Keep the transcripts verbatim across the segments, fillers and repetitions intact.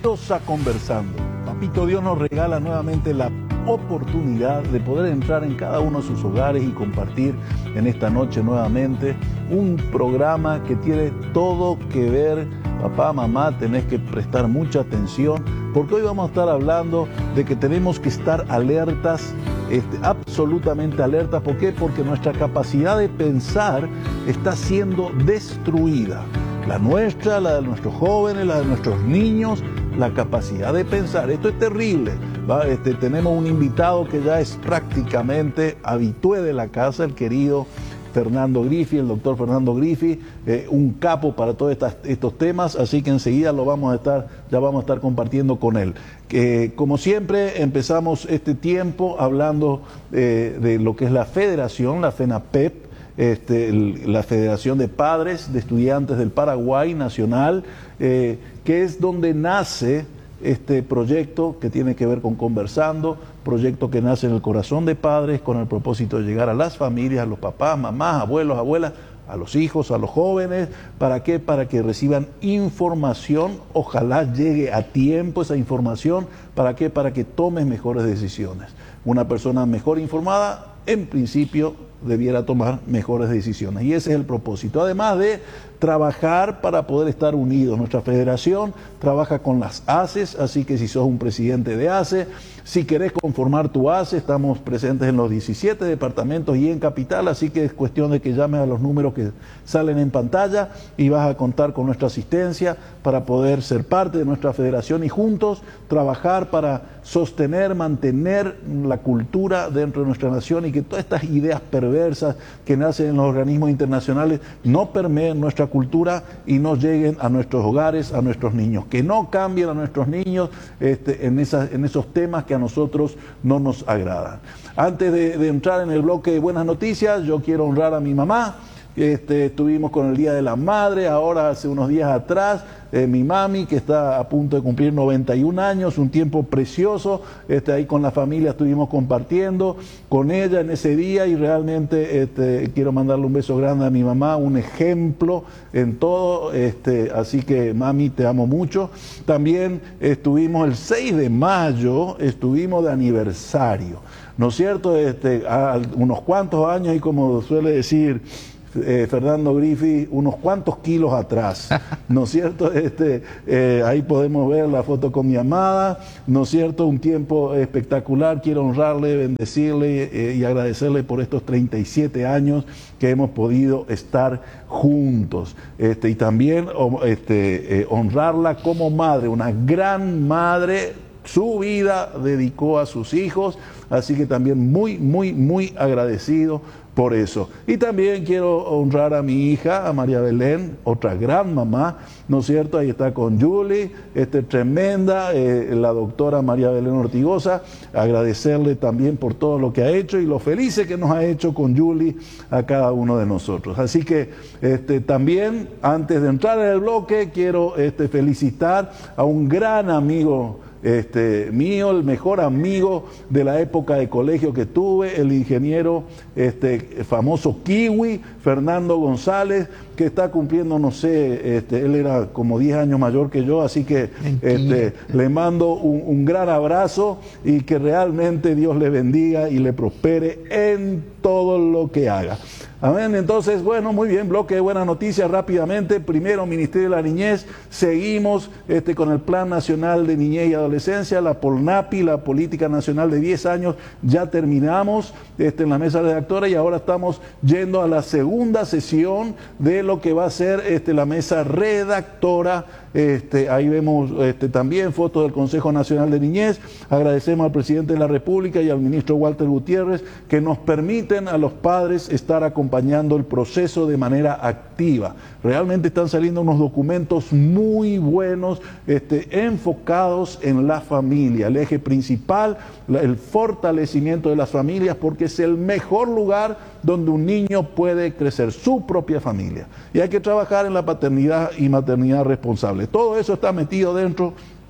Bienvenidos a Conversando. Papito Dios nos regala nuevamente la oportunidad de poder entrar en cada uno de sus hogares y compartir en esta noche nuevamente un programa que tiene todo que ver. Papá, mamá, tenés que prestar mucha atención porque hoy vamos a estar hablando de que tenemos que estar alertas, este, absolutamente alertas. ¿Por qué? Porque nuestra capacidad de pensar está siendo destruida. La nuestra, la de nuestros jóvenes, la de nuestros niños, la capacidad de pensar. Esto es terrible, ¿va? Este, tenemos un invitado que ya es prácticamente habitué de la casa, el querido Fernando Griffi, el doctor Fernando Griffi, eh, un capo para todos estas, estos temas, así que enseguida lo vamos a estar, ya vamos a estar compartiendo con él. Eh, como siempre, empezamos este tiempo hablando eh, de lo que es la federación, la FENAPEP, Este, el, la Federación de Padres de Estudiantes del Paraguay Nacional, eh, que es donde nace este proyecto que tiene que ver con Conversando, proyecto que nace en el corazón de padres con el propósito de llegar a las familias, a los papás, mamás, abuelos, abuelas, a los hijos, a los jóvenes. ¿Para qué? Para que reciban información, ojalá llegue a tiempo esa información. ¿Para qué? Para que tomes mejores decisiones. Una persona mejor informada, en principio, debiera tomar mejores decisiones. Y ese es el propósito. Además de trabajar para poder estar unidos. Nuestra federación trabaja con las A C Es, así que si sos un presidente de A C E, si querés conformar tu A C E, estamos presentes en los diecisiete departamentos y en Capital, así que es cuestión de que llames a los números que salen en pantalla y vas a contar con nuestra asistencia para poder ser parte de nuestra federación y juntos trabajar para sostener, mantener la cultura dentro de nuestra nación y que todas estas ideas perversas que nacen en los organismos internacionales no permeen nuestra cultura y no lleguen a nuestros hogares, a nuestros niños, que no cambien a nuestros niños este, en, esas, en esos temas que a nosotros no nos agradan. Antes de, de entrar en el bloque de buenas noticias, yo quiero honrar a mi mamá. Este, estuvimos con el Día de la Madre, ahora hace unos días atrás, eh, mi mami que está a punto de cumplir noventa y un años, un tiempo precioso, este, ahí con la familia estuvimos compartiendo con ella en ese día y realmente este, quiero mandarle un beso grande a mi mamá, un ejemplo en todo, este, así que mami te amo mucho. También estuvimos el seis de mayo, estuvimos de aniversario, ¿no es cierto? Este, a unos cuantos años y como suele decir Eh, Fernando Griffi, unos cuantos kilos atrás, ¿no es cierto? Este, eh, ahí podemos ver la foto con mi amada, ¿no es cierto? Un tiempo espectacular, quiero honrarle, bendecirle eh, y agradecerle por estos treinta y siete años que hemos podido estar juntos. Este, y también este, eh, honrarla como madre, una gran madre, su vida dedicó a sus hijos, así que también muy, muy, muy agradecido por eso. Y también quiero honrar a mi hija, a María Belén, otra gran mamá, ¿no es cierto? Ahí está con Julie, este, tremenda, eh, la doctora María Belén Ortigosa, agradecerle también por todo lo que ha hecho y lo felices que nos ha hecho con Julie a cada uno de nosotros. Así que este, también, antes de entrar en el bloque, quiero este, felicitar a un gran amigo Este, mío, el mejor amigo de la época de colegio que tuve, el ingeniero este, famoso Kiwi, Fernando González, que está cumpliendo, no sé, este, él era como diez años mayor que yo, así que este, le mando un, un gran abrazo y que realmente Dios le bendiga y le prospere en todo lo que haga. Amén. Entonces, bueno, muy bien, bloque de buenas noticias rápidamente. Primero, Ministerio de la Niñez. Seguimos este, con el Plan Nacional de Niñez y Adolescencia, la POLNAPI, la Política Nacional de diez años. Ya terminamos este, en la mesa redactora y ahora estamos yendo a la segunda sesión de lo que va a ser este, la mesa redactora. Este, ahí vemos este, también fotos del Consejo Nacional de Niñez. Agradecemos al presidente de la República y al ministro Walter Gutiérrez que nos permiten a los padres estar acompañando el proceso de manera activa. Realmente están saliendo unos documentos muy buenos, este, enfocados en la familia, el eje principal, el fortalecimiento de las familias, porque es el mejor lugar donde un niño puede crecer, su propia familia. Y hay que trabajar en la paternidad y maternidad responsable. Todo eso está metido dentro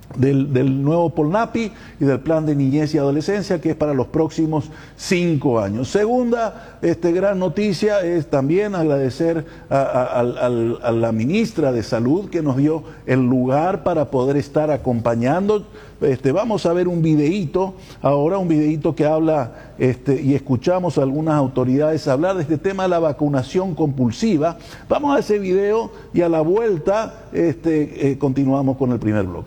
Del, del nuevo Polnapi y del plan de niñez y adolescencia, que es para los próximos cinco años. Segunda este, gran noticia es también agradecer a, a, a, a la ministra de Salud, que nos dio el lugar para poder estar acompañando. Este, vamos a ver un videíto, ahora un videíto que habla este, y escuchamos a algunas autoridades hablar de este tema de la vacunación compulsiva. Vamos a ese video y a la vuelta este, eh, continuamos con el primer bloque.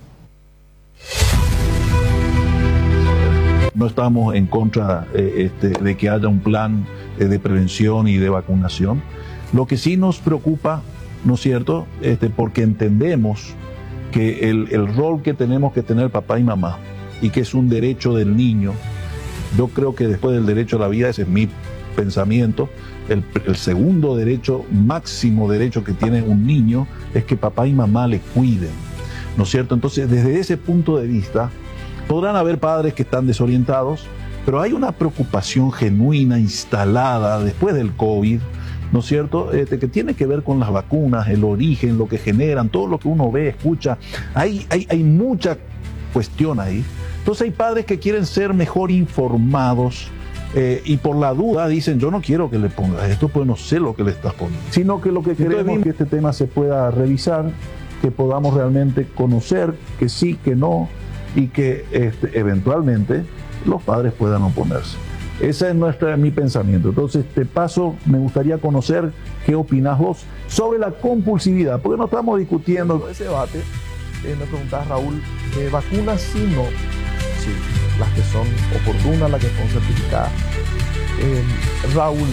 No estamos en contra eh, este, de que haya un plan eh, de prevención y de vacunación. Lo que sí nos preocupa, ¿no es cierto?, este, porque entendemos que el, el rol que tenemos que tener papá y mamá, y que es un derecho del niño, yo creo que después del derecho a la vida, ese es mi pensamiento, el, el segundo derecho, máximo derecho que tiene un niño, es que papá y mamá le cuiden, ¿no es cierto? Entonces, desde ese punto de vista, podrán haber padres que están desorientados, pero hay una preocupación genuina instalada después del COVID, ¿no es cierto?, este, que tiene que ver con las vacunas, el origen, lo que generan, todo lo que uno ve, escucha. Hay, hay, hay mucha cuestión ahí. Entonces hay padres que quieren ser mejor informados eh, y por la duda dicen, yo no quiero que le pongas esto, pues no sé lo que le estás poniendo. Sino que lo que queremos es que este tema se pueda revisar, que podamos realmente conocer que sí, que no, y que este, eventualmente los padres puedan oponerse. Ese es nuestra, mi pensamiento. Entonces, de paso, me gustaría conocer qué opinás vos sobre la compulsividad, porque no estamos discutiendo ese debate. Eh, me preguntás, Raúl, eh, vacunas sí, no, sí, las que son oportunas, las que son certificadas. Eh, Raúl,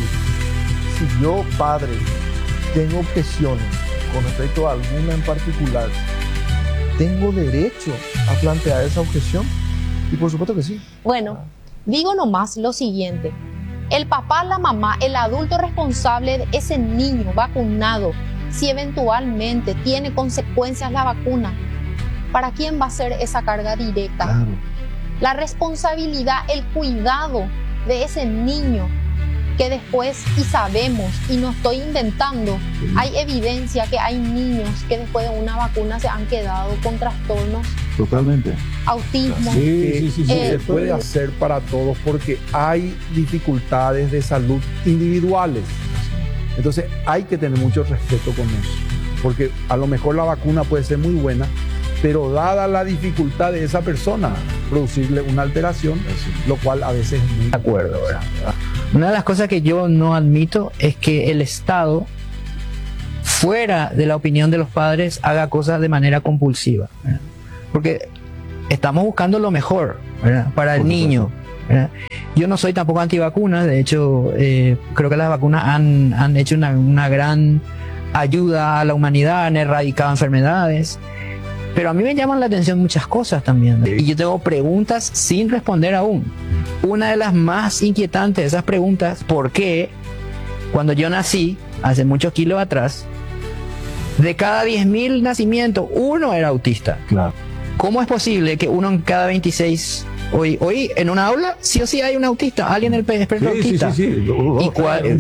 si yo, padre, tengo objeciones con respecto a alguna en particular, ¿tengo derecho a plantear esa objeción? Y por supuesto que sí. Bueno, digo nomás lo siguiente. El papá, la mamá, el adulto responsable de ese niño vacunado, si eventualmente tiene consecuencias la vacuna, ¿para quién va a ser esa carga directa? Claro. La responsabilidad, el cuidado de ese niño que después, y sabemos, y no estoy inventando, sí, hay evidencia que hay niños que después de una vacuna se han quedado con trastornos. Totalmente. Autismo. Sí, sí, sí, sí. Eh, se puede hacer para todos porque hay dificultades de salud individuales. Entonces hay que tener mucho respeto con eso. Porque a lo mejor la vacuna puede ser muy buena, pero dada la dificultad de esa persona, producirle una alteración, lo cual a veces es muy... De acuerdo, ¿verdad? Una de las cosas que yo no admito es que el Estado, fuera de la opinión de los padres, haga cosas de manera compulsiva, ¿verdad? Porque estamos buscando lo mejor, ¿verdad?, para el niño, ¿verdad? Yo no soy tampoco antivacunas, de hecho eh, creo que las vacunas han, han hecho una, una gran ayuda a la humanidad, han erradicado enfermedades, pero a mí me llaman la atención muchas cosas también, y yo tengo preguntas sin responder aún. Una de las más inquietantes de esas preguntas, ¿por qué cuando yo nací, hace muchos kilos atrás, de cada diez mil nacimientos, uno era autista? Claro. ¿Cómo es posible que uno en cada veintiséis, hoy, hoy en un aula, sí o sí hay un autista, alguien en el experto sí, autista? Sí, sí, sí. ¿Y cuál?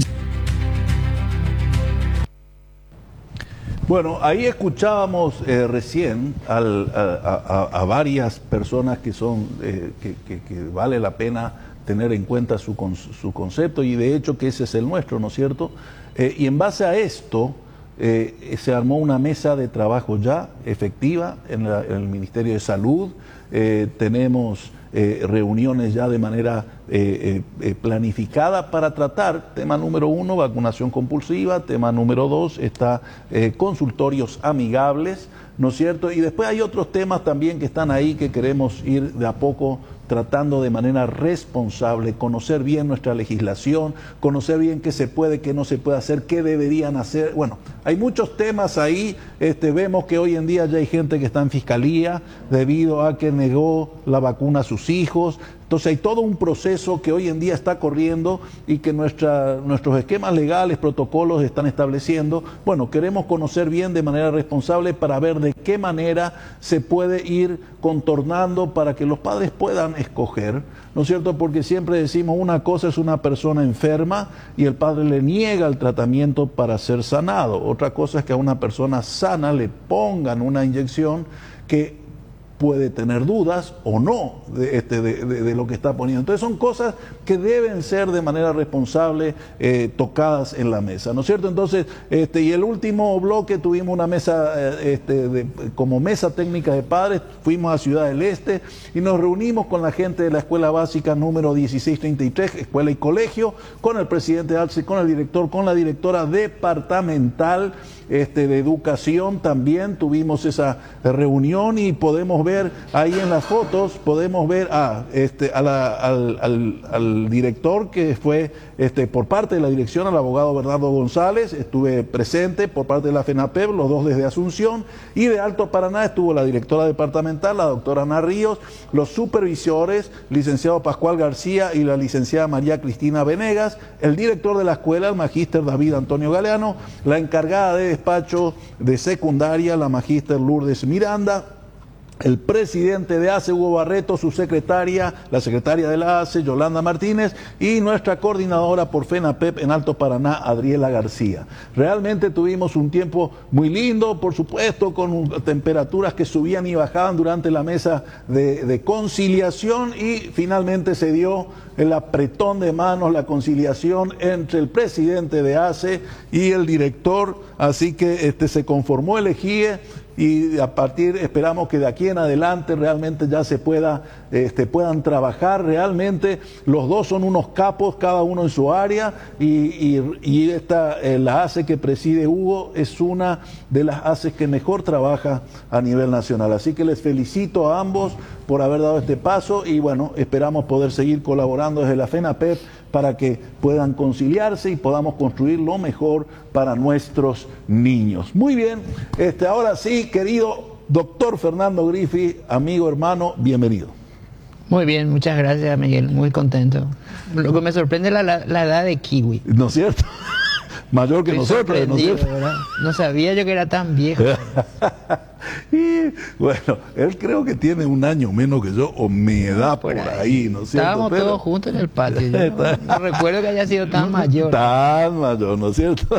Bueno, ahí escuchábamos eh, recién al, a, a, a varias personas que son eh, que, que, que vale la pena tener en cuenta su, con, su concepto, y de hecho que ese es el nuestro, ¿no es cierto? Eh, y en base a esto eh, se armó una mesa de trabajo ya efectiva en, la, en el Ministerio de Salud. Eh, tenemos eh, reuniones ya de manera eh, eh, planificada para tratar tema número uno, vacunación compulsiva; tema número dos está eh, consultorios amigables, ¿no es cierto? Y después hay otros temas también que están ahí que queremos ir de a poco tratando de manera responsable, conocer bien nuestra legislación, conocer bien qué se puede, qué no se puede hacer, qué deberían hacer. Bueno, hay muchos temas ahí. Este, vemos que hoy en día ya hay gente que está en fiscalía debido a que negó la vacuna a sus hijos. Entonces hay todo un proceso que hoy en día está corriendo y que nuestra, nuestros esquemas legales, protocolos están estableciendo. Bueno, queremos conocer bien de manera responsable para ver de qué manera se puede ir contornando para que los padres puedan escoger, ¿no es cierto? Porque siempre decimos, una cosa es una persona enferma y el padre le niega el tratamiento para ser sanado. Otra cosa es que a una persona sana le pongan una inyección que puede tener dudas o no de, este, de, de, de lo que está poniendo. Entonces son cosas que deben ser de manera responsable eh, tocadas en la mesa, ¿no es cierto? Entonces, este, y el último bloque tuvimos una mesa, eh, este, de, como mesa técnica de padres, fuimos a Ciudad del Este y nos reunimos con la gente de la Escuela Básica número dieciséis treinta y tres, Escuela y Colegio, con el presidente de ALCE, con el director, con la directora departamental este, de Educación. También tuvimos esa reunión y podemos ver ahí en las fotos, podemos ver a, este, a la, al, al, al director que fue este, por parte de la dirección, al abogado Bernardo González, estuve presente por parte de la FENAPEB, los dos desde Asunción, y de Alto Paraná estuvo la directora departamental, la doctora Ana Ríos, los supervisores, licenciado Pascual García y la licenciada María Cristina Venegas, el director de la escuela, el magíster David Antonio Galeano, la encargada de despacho de secundaria, la magíster Lourdes Miranda, el presidente de ACE, Hugo Barreto, su secretaria, la secretaria de la ACE, Yolanda Martínez, y nuestra coordinadora por FENAPEB en Alto Paraná, Adriela García. Realmente tuvimos un tiempo muy lindo, por supuesto, con temperaturas que subían y bajaban durante la mesa de, de conciliación, y finalmente se dio el apretón de manos, la conciliación entre el presidente de ACE y el director, así que este, se conformó el EJIE, y a partir, esperamos que de aquí en adelante realmente ya se pueda, este, puedan trabajar realmente. Los dos son unos capos, cada uno en su área, y, y, y esta, eh, la ACE que preside Hugo es una de las ACEs que mejor trabaja a nivel nacional. Así que les felicito a ambos por haber dado este paso, y bueno, esperamos poder seguir colaborando desde la FENAPEB para que puedan conciliarse y podamos construir lo mejor para nuestros niños. Muy bien, este, ahora sí, querido doctor Fernando Griffi, amigo, hermano, bienvenido. Muy bien, muchas gracias, Miguel, muy contento. Lo que me sorprende es la, la, la edad de Kiwi. ¿No es cierto? Mayor que Estoy nosotros, ¿no es cierto? ¿verdad? No sabía yo que era tan viejo. Y bueno, él creo que tiene un año menos que yo, o mi edad por, por ahí, ¿no es cierto? Estábamos Pero... todos juntos en el patio. Yo no, no recuerdo que haya sido tan mayor. Tan mayor, ¿no es cierto?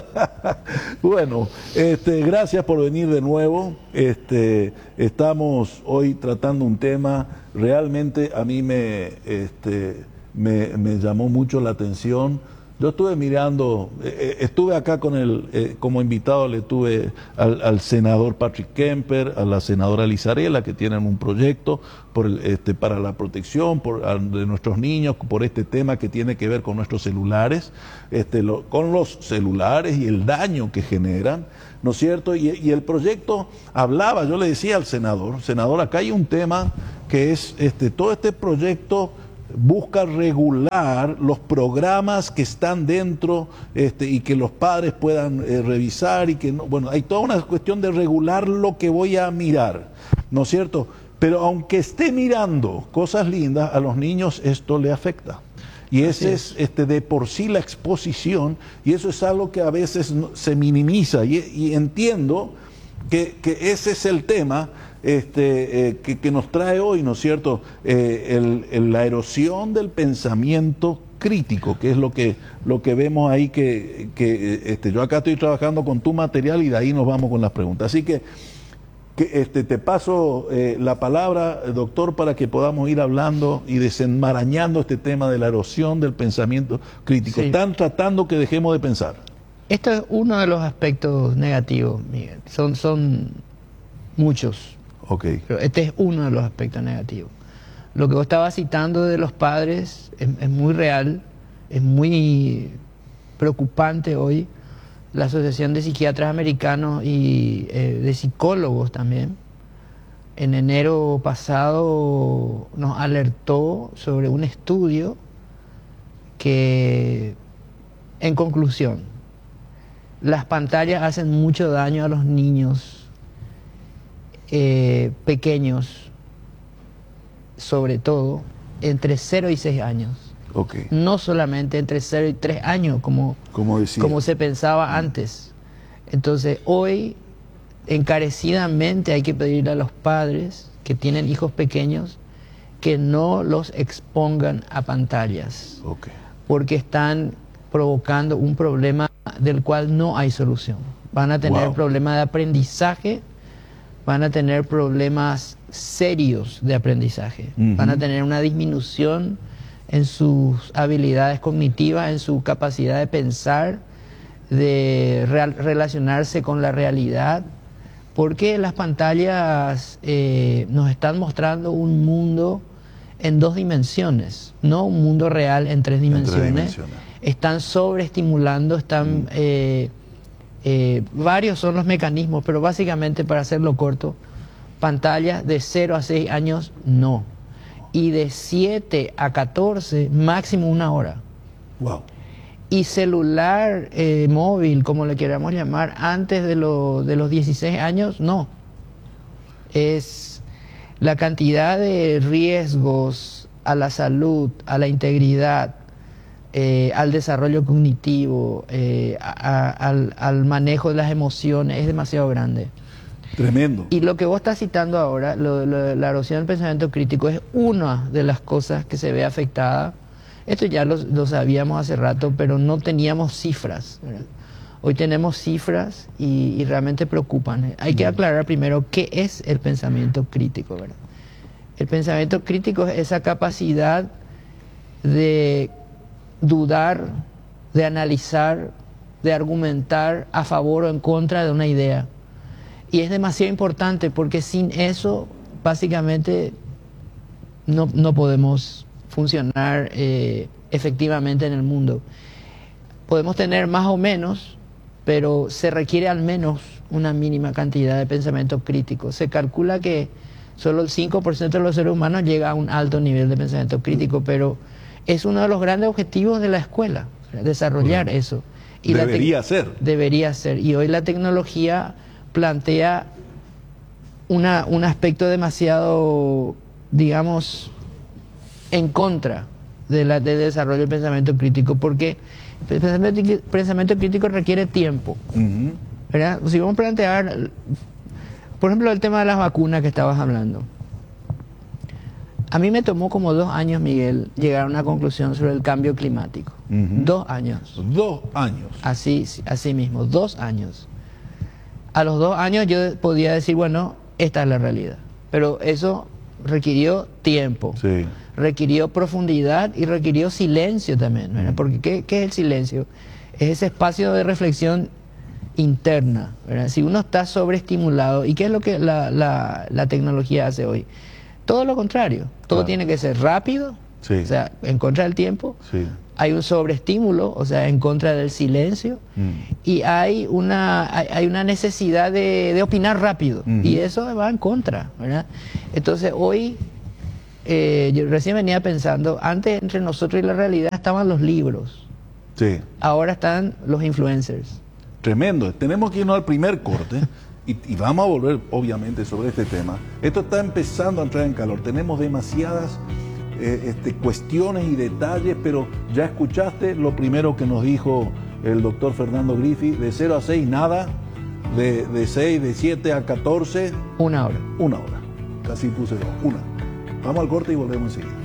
Bueno, este, gracias por venir de nuevo. Este, estamos hoy tratando un tema, realmente a mí me, este, me, me llamó mucho la atención. Yo estuve mirando, eh, estuve acá con el, eh, como invitado le tuve al, al senador Patrick Kemper, a la senadora Lizarela, que tienen un proyecto por, este, para la protección por, a, de nuestros niños, por este tema que tiene que ver con nuestros celulares, este, lo, con los celulares y el daño que generan, ¿no es cierto? Y, y el proyecto hablaba, yo le decía al senador, senador, acá hay un tema que es, este, todo este proyecto busca regular los programas que están dentro, este, y que los padres puedan eh, revisar, y que no, bueno, hay toda una cuestión de regular lo que voy a mirar, ¿no es cierto? Pero aunque esté mirando cosas lindas, a los niños esto le afecta. Y ese es, es este, de por sí la exposición, y eso es algo que a veces se minimiza, y, y entiendo que, que ese es el tema Este, eh, que, que nos trae hoy, ¿no es cierto?, eh, el, el, la erosión del pensamiento crítico, que es lo que, lo que vemos ahí, que, que este, yo acá estoy trabajando con tu material y de ahí nos vamos con las preguntas. Así que, que este, te paso eh, la palabra, doctor, para que podamos ir hablando y desenmarañando este tema de la erosión del pensamiento crítico. Sí. Están tratando que dejemos de pensar. Esto es uno de los aspectos negativos, Miguel. Son, son muchos. Okay. Pero este es uno de los aspectos negativos. Lo que vos estabas citando de los padres es, es muy real, es muy preocupante hoy. La Asociación de Psiquiatras Americanos y eh, de Psicólogos también, en enero pasado nos alertó sobre un estudio que, en conclusión, las pantallas hacen mucho daño a los niños Eh, pequeños, sobre todo entre cero y seis años. Okay. No solamente entre cero y tres años como, como, como se pensaba antes. Entonces hoy encarecidamente hay que pedirle a los padres que tienen hijos pequeños que no los expongan a pantallas, okay, porque están provocando un problema del cual no hay solución. Van a tener wow. problemas de aprendizaje, van a tener problemas serios de aprendizaje. Uh-huh. Van a tener una disminución en sus habilidades cognitivas, en su capacidad de pensar, de real, relacionarse con la realidad, porque las pantallas eh, nos están mostrando un mundo en dos dimensiones, no un mundo real en tres dimensiones. En tres dimensiones. Están sobreestimulando, están... Mm. Eh, eh, varios son los mecanismos, pero básicamente, para hacerlo corto, pantallas de cero a seis años, no. Y de siete a catorce, máximo una hora. Wow. Y celular eh, móvil, como le queramos llamar, antes de, lo, de los dieciséis años, no. Es la cantidad de riesgos a la salud, a la integridad, eh, al desarrollo cognitivo, eh, a, a, al, al manejo de las emociones, es demasiado grande. Tremendo. Y lo que vos estás citando ahora, lo, lo, la erosión del pensamiento crítico, es una de las cosas que se ve afectada. Esto ya lo, lo sabíamos hace rato, pero no teníamos cifras, ¿verdad? Hoy tenemos cifras y, y realmente preocupan. Hay que aclarar primero qué es el pensamiento crítico, ¿verdad? El pensamiento crítico es esa capacidad de dudar, de analizar, de argumentar a favor o en contra de una idea. Y es demasiado importante, porque sin eso, básicamente, no, no podemos funcionar eh, efectivamente en el mundo. Podemos tener más o menos, pero se requiere al menos una mínima cantidad de pensamiento crítico. Se calcula que solo el cinco por ciento de los seres humanos llega a un alto nivel de pensamiento crítico, pero es uno de los grandes objetivos de la escuela, desarrollar bueno, eso. Y debería ser. Debería ser. Y hoy la tecnología plantea una, un aspecto demasiado, digamos, en contra de la, del desarrollo del pensamiento crítico, porque el pensamiento, pensamiento crítico requiere tiempo. Uh-huh. ¿Verdad? Si vamos a plantear, por ejemplo, el tema de las vacunas que estabas hablando. A mí me tomó como dos años, Miguel, llegar a una conclusión sobre el cambio climático. Uh-huh. Dos años. Dos años. Así, así mismo, dos años. A los dos años yo podía decir, bueno, esta es la realidad. Pero eso requirió tiempo, sí. requirió profundidad y requirió silencio también, ¿verdad? Uh-huh. Porque ¿qué, ¿qué es el silencio? Es ese espacio de reflexión interna, ¿verdad? Si uno está sobreestimulado, ¿y qué es lo que la, la, la tecnología hace hoy? Todo lo contrario, todo claro. tiene que ser rápido, sí. o sea, en contra del tiempo, sí. hay un sobreestímulo, o sea, en contra del silencio, mm. y hay una, hay, hay una necesidad de, de opinar rápido, mm-hmm. y eso va en contra, ¿verdad? Entonces hoy, eh, yo recién venía pensando, antes entre nosotros y la realidad estaban los libros, sí. ahora están los influencers. Tremendo, tenemos que irnos al primer corte. Y, y vamos a volver, obviamente, sobre este tema. Esto está empezando a entrar en calor. Tenemos demasiadas eh, este, cuestiones y detalles, pero ya escuchaste lo primero que nos dijo el doctor Fernando Griffi. De cero a seis, nada. De, de seis, de siete a catorce. Una hora. Una hora. Casi puse dos. Una. Vamos al corte y volvemos enseguida.